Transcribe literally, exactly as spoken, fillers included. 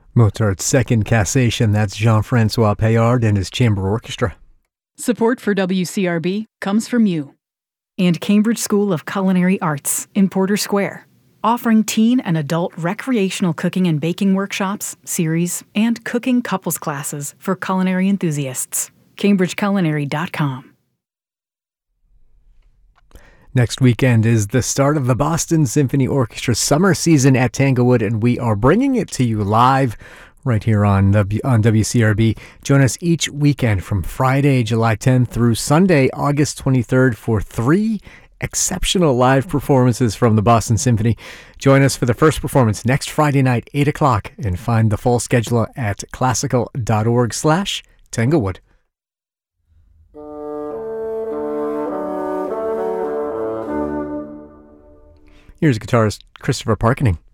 Mozart's Second Cassation, that's Jean-Francois Payard and his chamber orchestra. Support for W C R B comes from you. And Cambridge School of Culinary Arts in Porter Square, offering teen and adult recreational cooking and baking workshops, series, and cooking couples classes for culinary enthusiasts. cambridge culinary dot com. Next weekend is the start of the Boston Symphony Orchestra summer season at Tanglewood, and we are bringing it to you live right here on w- on W C R B. Join us each weekend from Friday, July tenth through Sunday, August twenty-third for three exceptional live performances from the Boston Symphony. Join us for the first performance next Friday night, eight o'clock, and find the full schedule at classical.org slash Tanglewood. Here's guitarist Christopher Parkening.